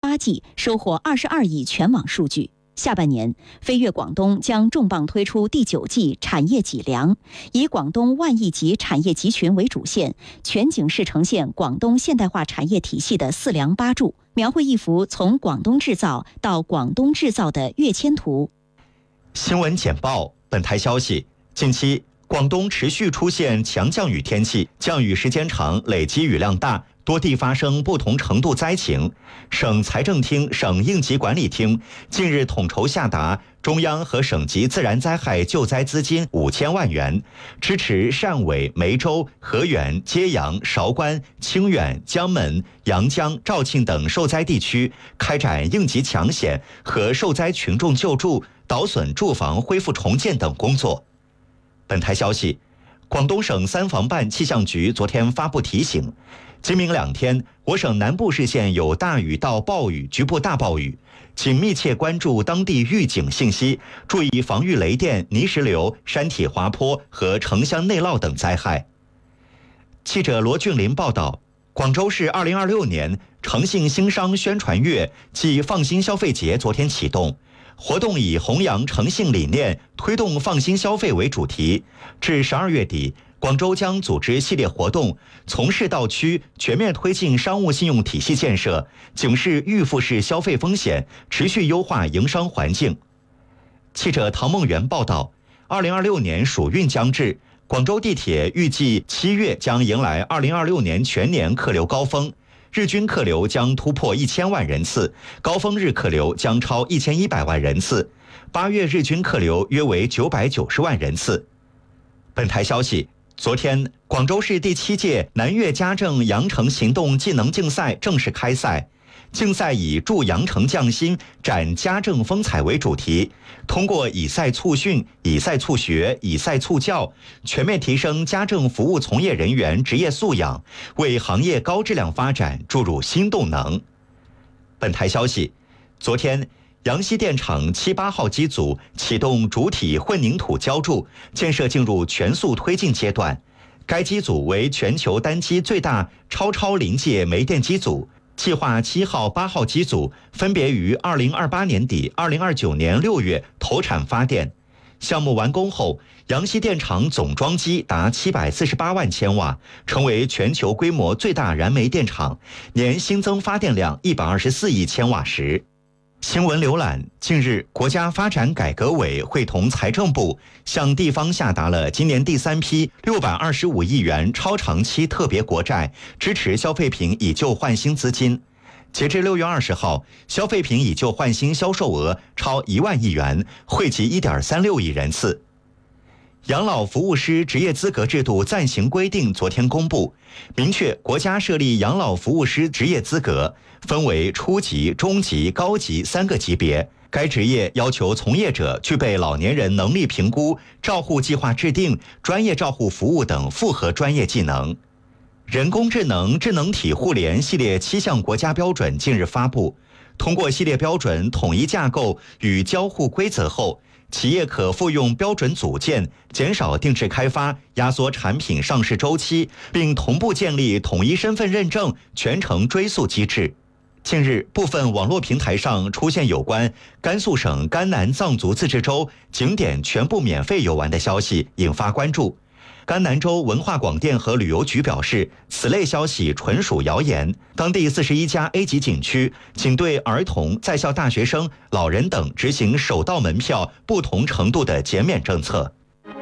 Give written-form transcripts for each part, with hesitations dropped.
8G 收获22亿全网数据。下半年，飞跃广东将重磅推出第9季产业脊梁，以广东万亿级产业集群为主线，全景式呈现广东现代化产业体系的4梁8柱，描绘一幅从广东制造到广东制造的跃迁图。 新闻简报。本台消息，近期广东持续出现强降雨天气，降雨时间长，累积雨量大，多地发生不同程度灾情。省财政厅、省应急管理厅近日统筹下达中央和省级自然灾害救灾资金5000万元，支持汕尾、梅州、河源、揭阳、韶关、清远、江门、阳江、肇庆等受灾地区开展应急抢险和受灾群众救助、倒损住房恢复重建等工作。本台消息，广东省3防办气象局昨天发布提醒，今明2天，我省南部市县有大雨到暴雨、局部大暴雨，请密切关注当地预警信息，注意防御雷电、泥石流、山体滑坡和城乡内涝等灾害。记者罗俊林报道，广州市2026年诚信兴商宣传月暨放心消费节昨天启动。活动以弘扬诚信理念，推动放心消费为主题。至12月底，广州将组织系列活动，从市到区全面推进商务信用体系建设，警示预付式消费风险，持续优化营商环境。记者唐梦圆报道，2026年暑运将至，广州地铁预计7月将迎来2026年全年客流高峰。日均客流将突破1000万人次，高峰日客流将超1100万人次，8月日均客流约为990万人次。本台消息，昨天，广州市第7届南粤家政羊城行动技能竞赛正式开赛。竞赛以助羊城匠心、展家政风采为主题，通过以赛促训、以赛促学、以赛促教，全面提升家政服务从业人员职业素养，为行业高质量发展注入新动能。本台消息，昨天，阳西电厂7、8号机组启动主体混凝土浇筑，建设进入全速推进阶段。该机组为全球单机最大超临界煤电机组。计划7号、8号机组分别于2028年底、2029年6月投产发电。项目完工后，阳西电厂总装机达748万千瓦，成为全球规模最大燃煤电厂，年新增发电量124亿千瓦时。新闻浏览，近日，国家发展改革委会同财政部向地方下达了今年第3批625亿元超长期特别国债，支持消费品以旧换新资金。截至6月20号，消费品以旧换新销售额超1万亿元，惠及1.36亿人次。养老服务师职业资格制度暂行规定昨天公布，明确国家设立养老服务师职业资格，分为初级、中级、高级3个级别。该职业要求从业者具备老年人能力评估、照护计划制定、专业照护服务等复合专业技能。人工智能智能体互联系列7项国家标准近日发布，通过系列标准统一架构与交互规则后，企业可复用标准组件，减少定制开发，压缩产品上市周期，并同步建立统一身份认证、全程追溯机制。近日，部分网络平台上出现有关甘肃省甘南藏族自治州景点全部免费游玩的消息，引发关注。甘南州文化广电和旅游局表示，此类消息纯属谣言。当地41家 A 级景区仅对儿童、在校大学生、老人等执行首道门票不同程度的减免政策。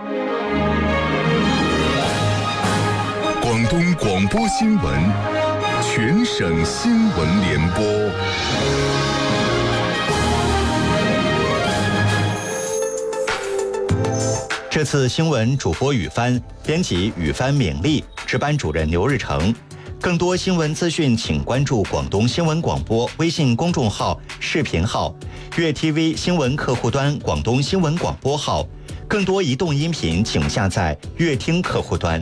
广东广播新闻，全省新闻联播。 这次新闻主播雨帆，编辑雨帆勉励，值班主任刘日成。更多新闻资讯，请关注广东新闻广播微信公众号、视频号、粤 TV 新闻客户端广东新闻广播号。更多移动音频，请下载粤听客户端。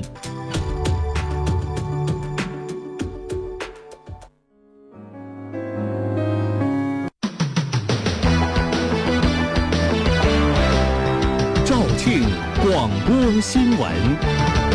肇庆广播新闻。